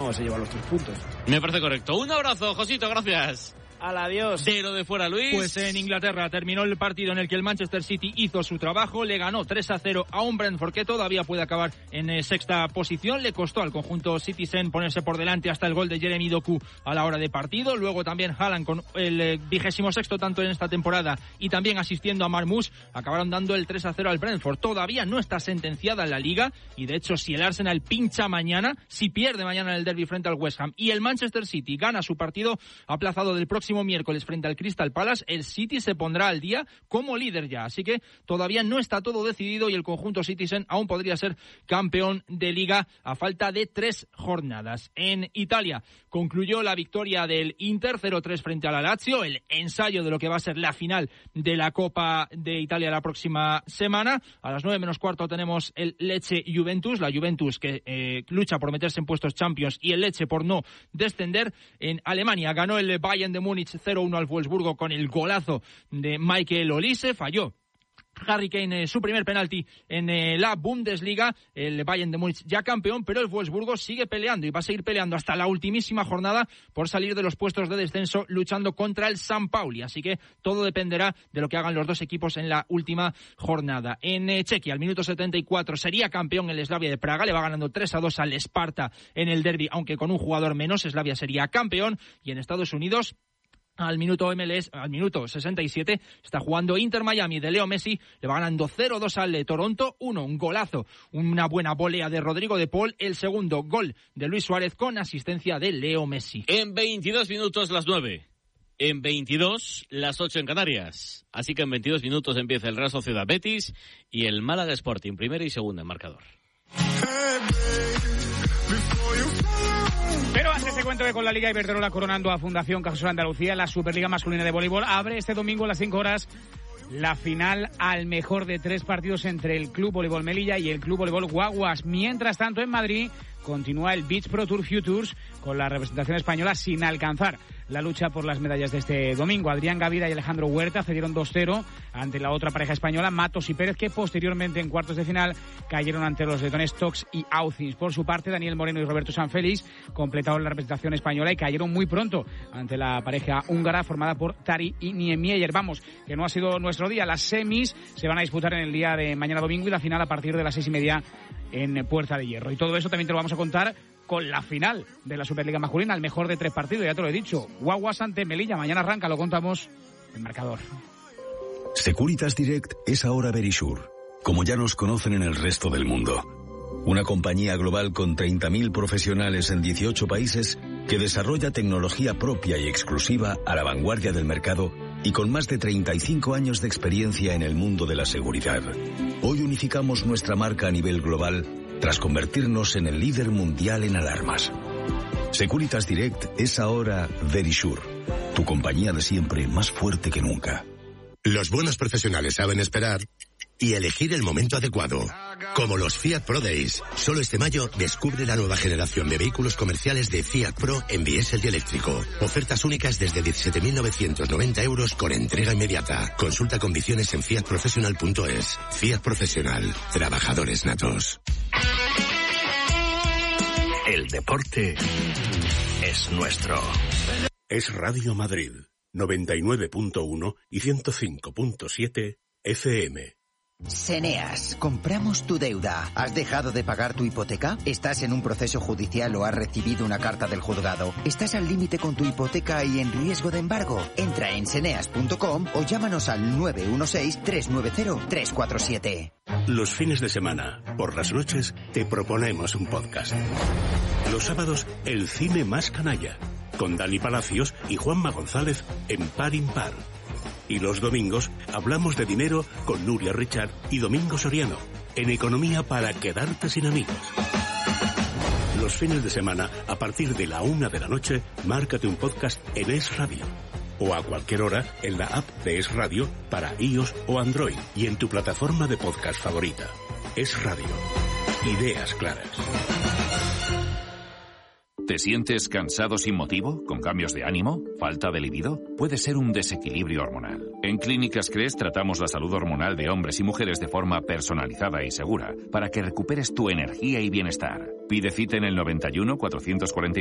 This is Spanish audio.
cómo se llevan los 3 puntos. Me parece correcto. Un abrazo, Josito, gracias. Adiós. De lo de fuera, Luis. Pues en Inglaterra terminó el partido en el que el Manchester City hizo su trabajo, le ganó 3-0 a un Brentford que todavía puede acabar en sexta posición. Le costó al conjunto Citizen ponerse por delante hasta el gol de Jeremy Doku a la hora de partido. Luego también Haaland con el 26º tanto en esta temporada y también asistiendo a Marmoush acabaron dando el 3-0 al Brentford. Todavía no está sentenciada en la Liga y de hecho si el Arsenal pincha mañana, si pierde mañana en el derbi frente al West Ham y el Manchester City gana su partido aplazado del próximo miércoles frente al Crystal Palace, el City se pondrá al día como líder ya, así que todavía no está todo decidido y el conjunto Citizen aún podría ser campeón de Liga a falta de 3 jornadas. En Italia concluyó la victoria del Inter 0-3 frente a la Lazio, el ensayo de lo que va a ser la final de la Copa de Italia la próxima semana. A las 9:15 tenemos el Lecce Juventus, la Juventus que lucha por meterse en puestos Champions y el Lecce por no descender. En Alemania ganó el Bayern de Múnich 0-1 al Wolfsburgo con el golazo de Michael Olise, falló Harry Kane su primer penalti en la Bundesliga. El Bayern de Múnich ya campeón, pero el Wolfsburgo sigue peleando y va a seguir peleando hasta la ultimísima jornada por salir de los puestos de descenso luchando contra el San Pauli, así que todo dependerá de lo que hagan los dos equipos en la última jornada. En Chequia, al minuto 74 sería campeón el Slavia de Praga, le va ganando 3-2 al Sparta en el derbi, aunque con un jugador menos. Slavia sería campeón. Y en Estados Unidos, al minuto 67 está jugando Inter Miami de Leo Messi, le va ganando 0-2 al Toronto, un golazo, una buena volea de Rodrigo de Paul, el segundo gol de Luis Suárez con asistencia de Leo Messi. En 22 minutos las 9, en 22 las 8 en Canarias, así que en 22 minutos empieza el Real Sociedad Betis y el Málaga Sporting, primera y segunda en marcador. Pero antes te cuento que con la Liga Iberdrola coronando a Fundación Cajasol Andalucía, la Superliga Masculina de Voleibol abre este domingo a las 5 horas la final al mejor de 3 partidos entre el Club Voleibol Melilla y el Club Voleibol Guaguas. Mientras tanto, en Madrid continúa el Beach Pro Tour Futures con la representación española sin alcanzar la lucha por las medallas de este domingo. Adrián Gavira y Alejandro Huerta cedieron 2-0 ante la otra pareja española, Matos y Pérez, que posteriormente en cuartos de final cayeron ante los letones Tox y Aucins. Por su parte, Daniel Moreno y Roberto Sanfélix completaron la representación española y cayeron muy pronto ante la pareja húngara formada por Tari y Niemieyer. Vamos, que no ha sido nuestro día. Las semis se van a disputar en el día de mañana domingo y la final a partir de las 6:30 en Puerta de Hierro. Y todo eso también te lo vamos a contar con la final de la Superliga Masculina, el mejor de 3 partidos, ya te lo he dicho. Guaguas ante Melilla, mañana arranca, lo contamos en marcador. Securitas Direct es ahora Verisure, como ya nos conocen en el resto del mundo. Una compañía global con 30.000 profesionales en 18 países que desarrolla tecnología propia y exclusiva a la vanguardia del mercado y con más de 35 años de experiencia en el mundo de la seguridad. Hoy unificamos nuestra marca a nivel global tras convertirnos en el líder mundial en alarmas. Securitas Direct es ahora Verisure, tu compañía de siempre más fuerte que nunca. Los buenos profesionales saben esperar y elegir el momento adecuado. Como los Fiat Pro Days. Solo este mayo descubre la nueva generación de vehículos comerciales de Fiat Pro en diésel y eléctrico. Ofertas únicas desde 17.990 euros con entrega inmediata. Consulta condiciones en fiatprofessional.es. Fiat Profesional. Trabajadores natos. El deporte es nuestro. Es Radio Madrid, 99.1 y 105.7 FM. Seneas, compramos tu deuda. ¿Has dejado de pagar tu hipoteca? ¿Estás en un proceso judicial o has recibido una carta del juzgado? ¿Estás al límite con tu hipoteca y en riesgo de embargo? Entra en seneas.com o llámanos al 916-390-347. Los fines de semana, por las noches, te proponemos un podcast. Los sábados, el cine más canalla, con Dani Palacios y Juanma González en Par Impar. Y los domingos hablamos de dinero con Nuria Richard y Domingo Soriano, en Economía para quedarte sin amigos. Los fines de semana, a partir de la 1 de la noche, márcate un podcast en Es Radio. O a cualquier hora en la app de Es Radio para iOS o Android y en tu plataforma de podcast favorita. Es Radio. Ideas claras. ¿Te sientes cansado sin motivo? ¿Con cambios de ánimo? ¿Falta de libido? Puede ser un desequilibrio hormonal. En Clínicas CRES tratamos la salud hormonal de hombres y mujeres de forma personalizada y segura para que recuperes tu energía y bienestar. Pide cita en el 91 440